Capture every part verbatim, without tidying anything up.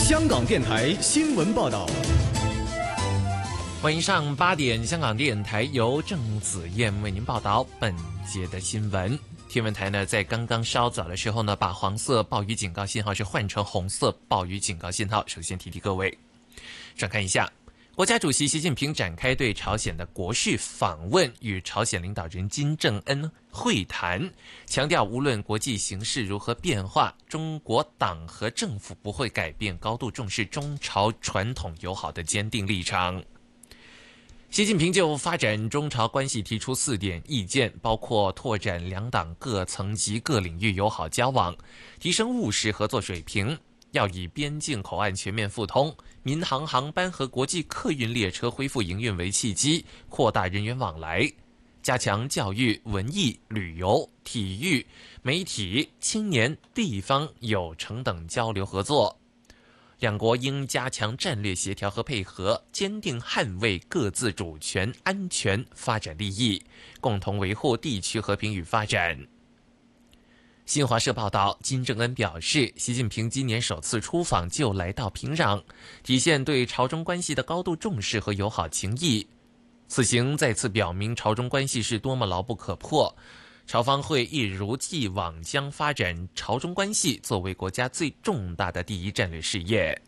香港电台新闻报道。 晚上八点，香港电台由郑子燕为您报道本节的新闻。天文台呢，在刚刚稍早的时候呢，把黄色暴雨警告信号是换成红色暴雨警告信号。首先提提各位，转看一下，国家主席习近平展开对朝鲜的国事访问，与朝鲜领导人金正恩会谈，强调无论国际形势如何变化，中国党和政府不会改变高度重视中朝传统友好的坚定立场。习近平就发展中朝关系提出四点意见，包括拓展两党各层级各领域友好交往，提升务实合作水平，要以边境口岸全面复通、民航航班和国际客运列车恢复营运为契机，扩大人员往来，加强教育、文艺、旅游、体育、媒体、青年、地方、有成等交流合作。两国应加强战略协调和配合，坚定捍卫各自主权、安全、发展利益，共同维护地区和平与发展。新华社报道，金正恩表示，习近平今年首次出访就来到平壤，体现对朝中关系的高度重视和友好情谊。此行再次表明朝中关系是多么牢不可破，朝方会一如既往将发展朝中关系作为国家最重大的第一战略事业。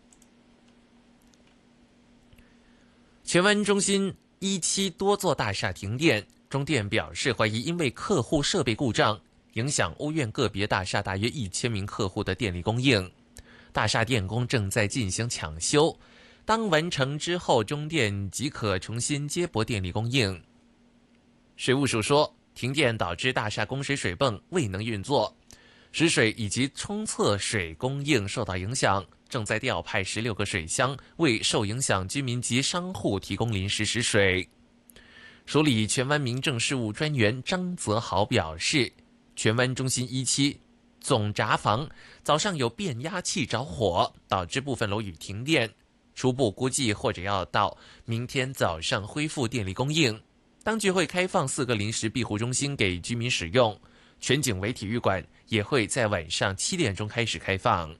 荃湾中心一期多座大厦停电，中电表示怀疑因为客户设备故障，影响屋苑个别大厦大约一千名客户的电力供应。大厦电工正在进行抢修，当完成之后，中电即可重新接驳电力供应。水务署说，停电导致大厦供水水泵未能运作，食水以及冲厕水供应受到影响，正在调派十六个水箱为受影响居民及商户提供临时食水。署理荃湾民政事务专员张泽豪表示，荃湾中心一期总闸房早上有变压器着火，导致部分楼宇停电，初步估计或者要到明天早上恢复电力供应。当局会开放四个临时庇护中心给居民使用，全景围体育馆也会在晚上七点钟开始开放。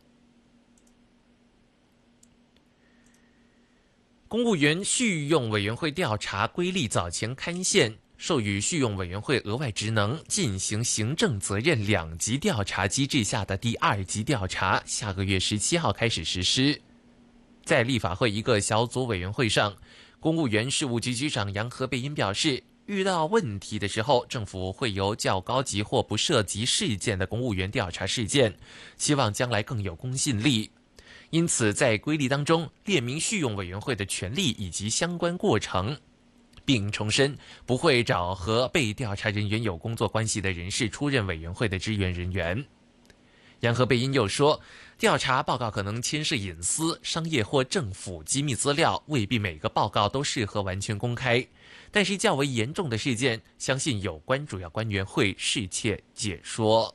公务员续用委员会调查归例早前刊宪，授予续用委员会额外职能，进行行政责任两级调查机制下的第二级调查，下个月十七号开始实施。在立法会一个小组委员会上，公务员事务局局长杨和贝因表示，遇到问题的时候，政府会由较高级或不涉及事件的公务员调查事件，希望将来更有公信力。因此在规例当中列明续用委员会的权利以及相关过程，并重申不会找和被调查人员有工作关系的人士出任委员会的支援人员。杨和贝因又说，调查报告可能牵涉隐私、商业或政府机密资料，未必每个报告都适合完全公开，但是较为严重的事件，相信有关主要官员会适切解说。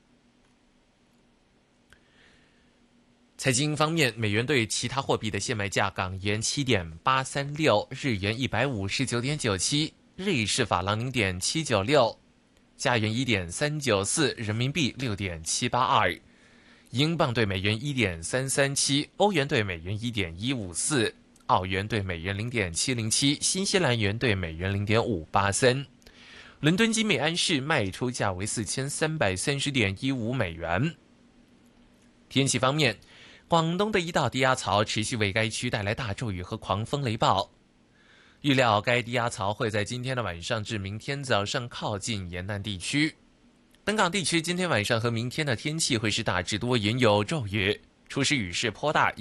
财经方面，美元对其他货币的现卖价：港元 七点八三六， 日元 一百五十九点九七， 瑞士法郎 零点七九六， 加元 一点三九四， 人民币 六点七八二， 英镑对美元 一点三三七， 欧元对美元 一点一五四， 澳元对美元 零点七零七， 新西兰元对美元 零点五八三。伦敦金每安士卖出价为 四千三百三十点一五美元。天气方面，广东的一道低压槽持续为该区带来大骤雨和狂风雷暴，预料该低压槽会在今天的晚上至明天早上靠近沿岸地区。本港地区今天晚上和明天的天气会是大致多云有骤雨，初时雨势颇大。